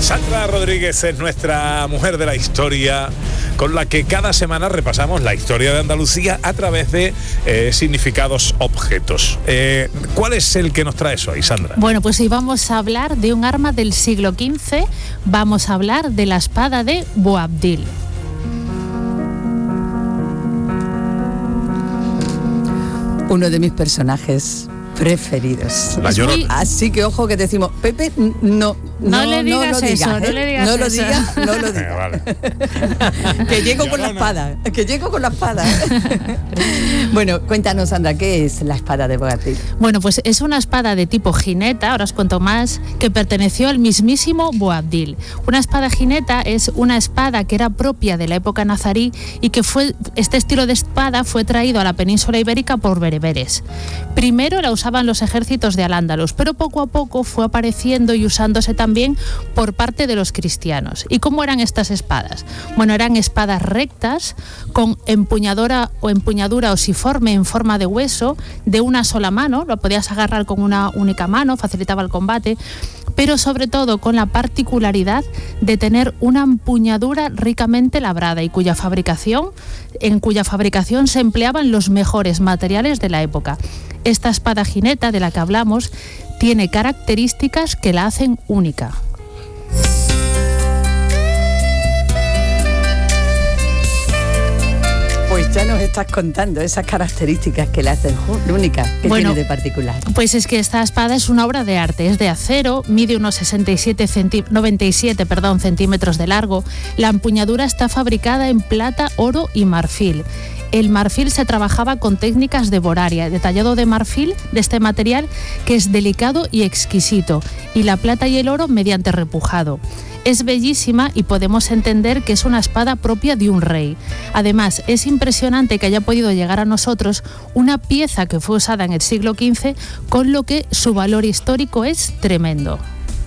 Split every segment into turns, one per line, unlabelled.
Sandra Rodríguez es nuestra mujer de la historia, con la que cada semana repasamos la historia de Andalucía a través de significados objetos. ¿Cuál es el que nos traes hoy, Sandra?
Bueno, pues hoy vamos a hablar de un arma del siglo XV, vamos a hablar de la espada de Boabdil.
Uno de mis personajes preferidos. Así que ojo que decimos, Pepe, no
le digas
lo
eso,
digas,
no le digas eso.
No lo digas.
Vale.
Que llego con la espada. Bueno, cuéntanos, Sandra, ¿qué es la espada de Boabdil?
Bueno, pues es una espada de tipo jineta, ahora os cuento más, que perteneció al mismísimo Boabdil. Una espada jineta es una espada que era propia de la época nazarí y que este estilo de espada fue traído a la península ibérica por bereberes. Primero la usaban los ejércitos de Al-Ándalus, pero poco a poco fue apareciendo y usándose también por parte de los cristianos. ¿Y cómo eran estas espadas? Bueno, eran espadas rectas con empuñadura osiforme en forma de hueso de una sola mano, lo podías agarrar con una única mano, facilitaba el combate, pero sobre todo con la particularidad de tener una empuñadura ricamente labrada y en cuya fabricación se empleaban los mejores materiales de la época. Esta espada jineta de la que hablamos tiene características que la hacen única.
Pues ya nos estás contando esas características que la hacen única. ¿Qué tiene de particular?
Pues es que esta espada es una obra de arte, es de acero, mide unos 97 centímetros de largo. La empuñadura está fabricada en plata, oro y marfil. El marfil se trabajaba con técnicas de boraria, detallado de marfil de este material que es delicado y exquisito, y la plata y el oro mediante repujado. Es bellísima y podemos entender que es una espada propia de un rey. Además, es impresionante que haya podido llegar a nosotros una pieza que fue usada en el siglo XV, con lo que su valor histórico es tremendo.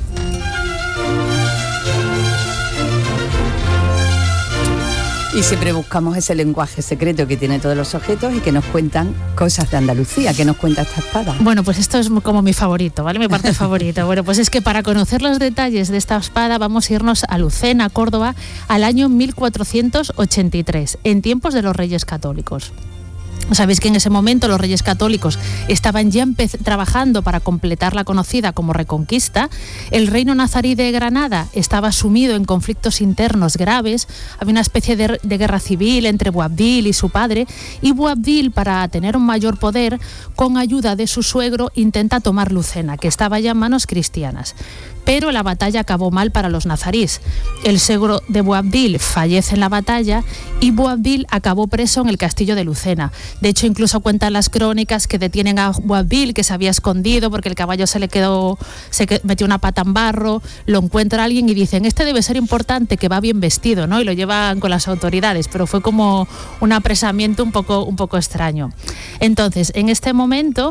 Y siempre buscamos ese lenguaje secreto que tiene todos los objetos y que nos cuentan cosas de Andalucía. ¿Qué nos cuenta esta espada?
Bueno, pues esto es como mi favorito, ¿vale? Mi parte favorita. Bueno, pues es que para conocer los detalles de esta espada vamos a irnos a Lucena, Córdoba, al año 1483, en tiempos de los Reyes Católicos. Sabéis que en ese momento los Reyes Católicos estaban ya trabajando para completar la conocida como Reconquista. El reino nazarí de Granada estaba sumido en conflictos internos graves. Había una especie de guerra civil entre Boabdil y su padre, y Boabdil, para tener un mayor poder, con ayuda de su suegro, intenta tomar Lucena, que estaba ya en manos cristianas. Pero la batalla acabó mal para los nazarís. El suegro de Boabdil fallece en la batalla y Boabdil acabó preso en el castillo de Lucena. De hecho, incluso cuentan las crónicas que detienen a Boabdil, que se había escondido porque el caballo se metió una pata en barro, lo encuentra alguien y dicen, este debe ser importante, que va bien vestido, ¿no? Y lo llevan con las autoridades, pero fue como un apresamiento un poco extraño. Entonces, en este momento,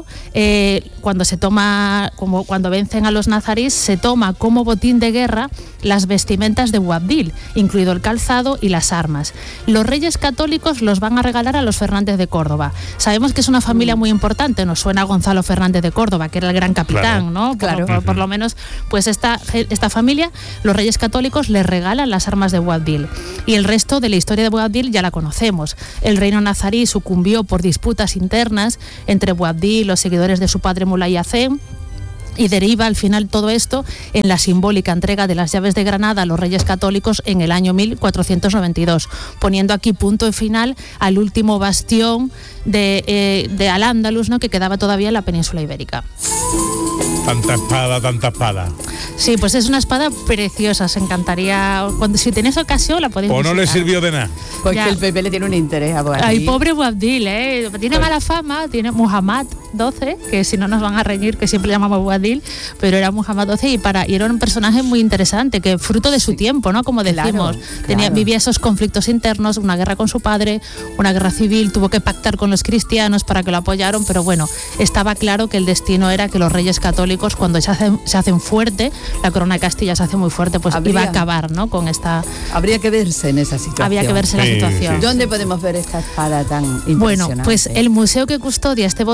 cuando vencen a los nazarís, se toma como botín de guerra las vestimentas de Boabdil, incluido el calzado y las armas. Los Reyes Católicos los van a regalar a los Fernández de Córdoba. Sabemos que es una familia muy importante, nos suena a Gonzalo Fernández de Córdoba, que era el gran capitán, claro, ¿no? Claro. Por lo menos, pues esta familia, los Reyes Católicos les regalan las armas de Boabdil. Y el resto de la historia de Boabdil ya la conocemos. El reino nazarí sucumbió por disputas internas entre Boabdil, los seguidores de su padre Mulay Hacén, y deriva al final todo esto en la simbólica entrega de las llaves de Granada a los Reyes Católicos en el año 1492, poniendo aquí punto final al último bastión de Al-Ándalus, ¿no?, que quedaba todavía en la península ibérica.
Tanta espada.
Sí, pues es una espada preciosa, se encantaría. Si tenéis ocasión la podéis visitar.
¿O no le sirvió de nada?
Pues ya. Que el Pepe le tiene un interés a Boabdil.
Ay, pobre Boabdil, tiene mala fama, tiene Muhammad XII, que si no nos van a reñir, que siempre llamamos Boabdil, pero era Muhammad XII y era un personaje muy interesante, que fruto de su tiempo, ¿no?, como decimos. Claro. Vivía esos conflictos internos, una guerra con su padre, una guerra civil, tuvo que pactar con los cristianos para que lo apoyaran, pero bueno, estaba claro que el destino era que los Reyes Católicos, cuando se hacen fuerte, la corona de Castilla se hace muy fuerte, pues iba a acabar, ¿no?, con esta...
Habría que verse en esa situación.
Había que verse en la situación.
¿Dónde podemos ver esta espada tan impresionante?
Bueno, pues el museo que custodia este botín de guerra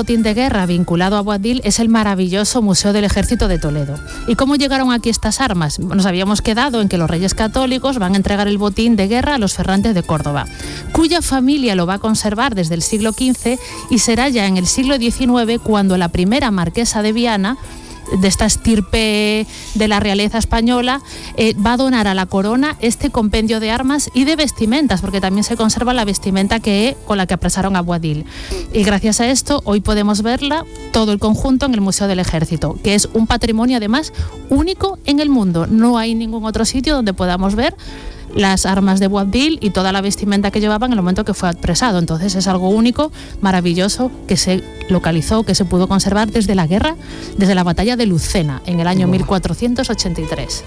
guerra vinculado a Boabdil es el maravilloso Museo del Ejército de Toledo. ¿Y cómo llegaron aquí estas armas? Nos habíamos quedado en que los reyes católicos van a entregar el botín de guerra a los Ferrantes de Córdoba, cuya familia lo va a conservar desde el siglo XV y será ya en el siglo XIX cuando la primera marquesa de Viana, de esta estirpe de la realeza española, va a donar a la corona este compendio de armas y de vestimentas, porque también se conserva la vestimenta con la que apresaron a Boabdil. Y gracias a esto hoy podemos verla, todo el conjunto, en el Museo del Ejército, que es un patrimonio además único en el mundo. No hay ningún otro sitio donde podamos ver las armas de Boabdil y toda la vestimenta que llevaban en el momento que fue apresado. Entonces es algo único, maravilloso, que se localizó, que se pudo conservar desde la guerra, desde la batalla de Lucena, en el año 1483.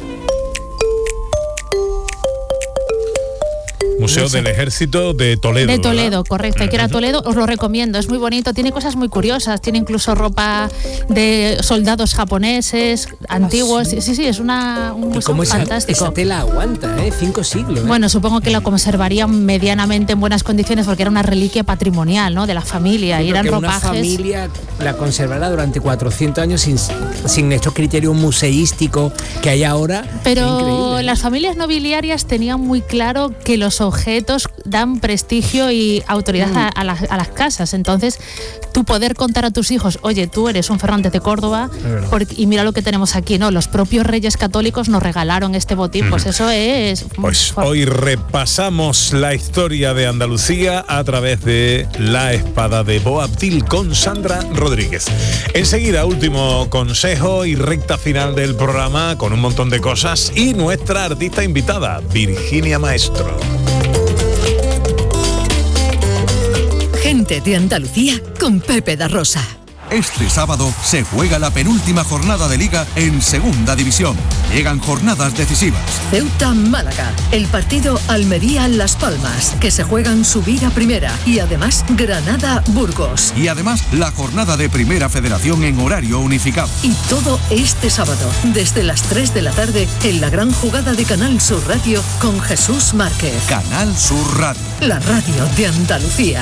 Museo del Ejército de Toledo.
De Toledo,
¿verdad?
Correcto. Hay que ir a Toledo, os lo recomiendo, es muy bonito, tiene cosas muy curiosas, tiene incluso ropa de soldados japoneses, antiguos. Sí, es un museo fantástico.
Esa tela aguanta, 5 siglos.
Bueno, supongo que la conservarían medianamente en buenas condiciones porque era una reliquia patrimonial, ¿no?, de la familia, y eran ropajes.
Una familia la conservará durante 400 años sin estos criterios museísticos que hay ahora.
Pero las familias nobiliarias tenían muy claro que los objetos dan prestigio y autoridad a las casas. Entonces, tú poder contar a tus hijos, oye, tú eres un Ferrantes de Córdoba, y mira lo que tenemos aquí, ¿no? Los propios reyes católicos nos regalaron este botín, pues eso es...
Pues hoy repasamos la historia de Andalucía a través de La Espada de Boabdil con Sandra Rodríguez. Enseguida, último consejo y recta final del programa con un montón de cosas y nuestra artista invitada, Virginia Maestro.
Gente de Andalucía con Pepe da Rosa.
Este sábado se juega la penúltima jornada de Liga en Segunda División. Llegan jornadas decisivas.
Ceuta-Málaga, el partido Almería-Las Palmas, que se juegan subir a primera, y además Granada-Burgos.
Y además la jornada de Primera Federación en horario unificado.
Y todo este sábado, desde las 3 de la tarde, en la gran jugada de Canal Sur Radio con Jesús Márquez.
Canal Sur Radio.
La radio de Andalucía.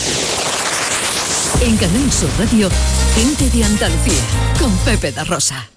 En Canal Sur Radio, Gente de Andalucía, con Pepe da Rosa.